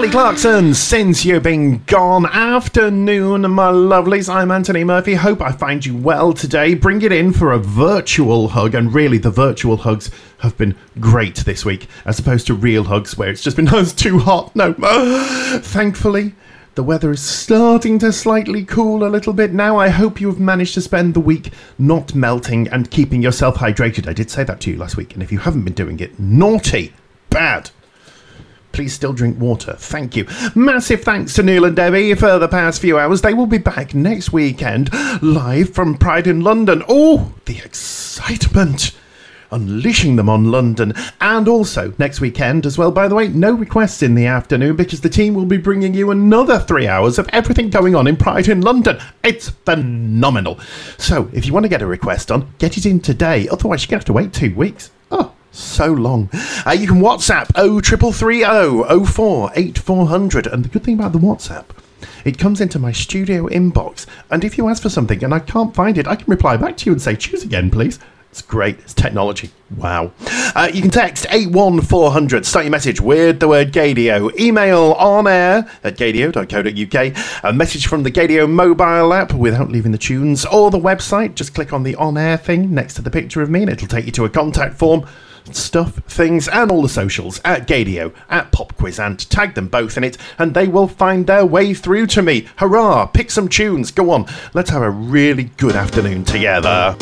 Kelly Clarkson, since you've been gone. Afternoon, my lovelies. I'm Anthony Murphy. Hope I find you well today. Bring it in for a virtual hug. And really, the virtual hugs have been great this week, as opposed to real hugs where it's just been, it's too hot. No. Thankfully, the weather is starting to slightly cool a little bit now. I hope you've managed to spend the week not melting and keeping yourself hydrated. I did say that to you last week. And if you haven't been doing it, naughty, bad. Please still drink water. Thank you. Massive thanks to Neil and Debbie for the past few hours. They will be back next weekend, live from Pride in London. Oh, the excitement. Unleashing them on London. And also, next weekend as well, by the way, no requests in the afternoon because the team will be bringing you another 3 hours of everything going on in Pride in London. It's phenomenal. So, if you want to get a request on, get it in today. Otherwise, you're going to have to wait 2 weeks. Oh. So long. You can WhatsApp 0330 04 8400. And the good thing about the WhatsApp, it comes into my studio inbox. And if you ask for something and I can't find it, I can reply back to you and say, choose again, please. It's great. It's technology. Wow. You can text 81400. Start your message with the word Gaydio. Email onair@gaydio.co.uk. A message from the Gaydio mobile app without leaving the tunes. Or the website. Just click on the on air thing next to the picture of me and it'll take you to a contact form. Stuff, things, and all the socials at Gaydio, at Pop Quiz, and tag them both in it, and they will find their way through to me. Hurrah! Pick some tunes. Go on. Let's have a really good afternoon together.